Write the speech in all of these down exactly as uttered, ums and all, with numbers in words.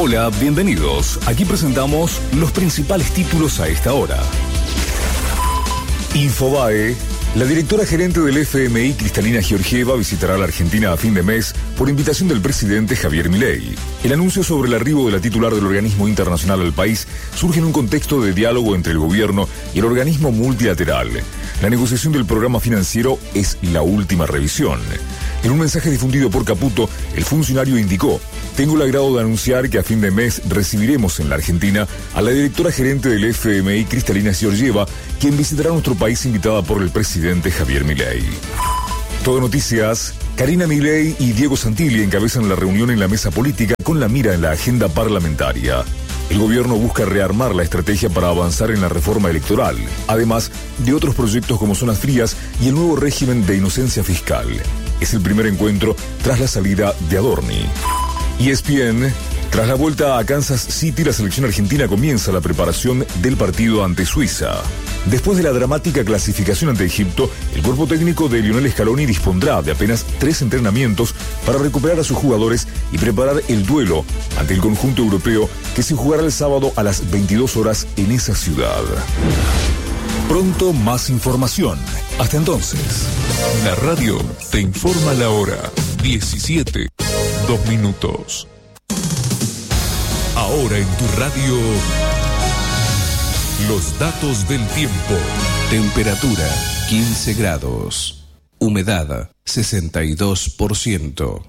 Hola, bienvenidos. Aquí presentamos los principales títulos a esta hora. Infobae. La directora gerente del F M I, Cristalina Georgieva, visitará la Argentina a fin de mes por invitación del presidente Javier Milei. El anuncio sobre el arribo de la titular del organismo internacional al país surge en un contexto de diálogo entre el gobierno y el organismo multilateral. La negociación del programa financiero es la última revisión. En un mensaje difundido por Caputo, el funcionario indicó: tengo el agrado de anunciar que a fin de mes recibiremos en la Argentina a la directora gerente del F M I, Cristalina Georgieva, quien visitará nuestro país invitada por el presidente Javier Milei. Todo Noticias. Karina Milei y Diego Santilli encabezan la reunión en la mesa política con la mira en la agenda parlamentaria. El gobierno busca rearmar la estrategia para avanzar en la reforma electoral, además de otros proyectos como zonas frías y el nuevo régimen de inocencia fiscal. Es el primer encuentro tras la salida de Adorni. E S P N. Tras la vuelta a Kansas City, la selección argentina comienza la preparación del partido ante Suiza. Después de la dramática clasificación ante Egipto, el cuerpo técnico de Lionel Scaloni dispondrá de apenas tres entrenamientos para recuperar a sus jugadores y preparar el duelo ante el conjunto europeo que se jugará el sábado a las veintidós horas en esa ciudad. Pronto más información. Hasta entonces. La radio te informa la hora. diecisiete, dos minutos. Ahora en tu radio, los datos del tiempo. Temperatura quince grados. Humedad sesenta y dos por ciento.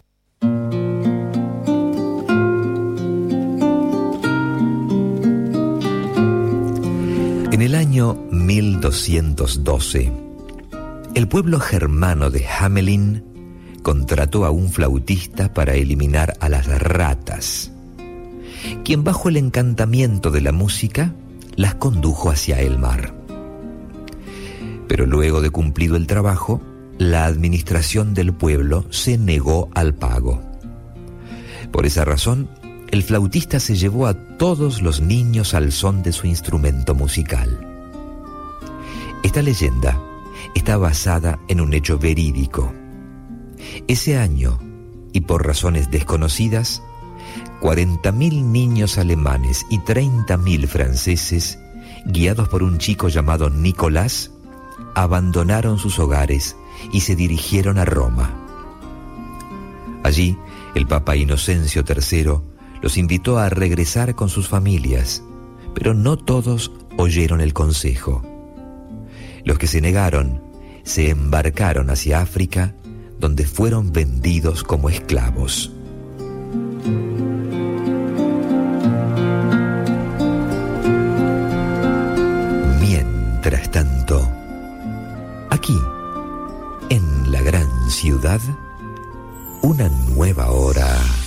En el año mil doscientos doce, el pueblo germano de Hamelin contrató a un flautista para eliminar a las ratas, quien bajo el encantamiento de la música las condujo hacia el mar. Pero luego de cumplido el trabajo, la administración del pueblo se negó al pago. Por esa razón, el flautista se llevó a todos los niños al son de su instrumento musical. Esta leyenda está basada en un hecho verídico. Ese año, y por razones desconocidas, cuarenta mil niños alemanes y treinta mil franceses, guiados por un chico llamado Nicolás, abandonaron sus hogares y se dirigieron a Roma. Allí, el Papa Inocencio tercero los invitó a regresar con sus familias, pero no todos oyeron el consejo. Los que se negaron se embarcaron hacia África, donde fueron vendidos como esclavos. Mientras tanto, aquí, en la gran ciudad, una nueva hora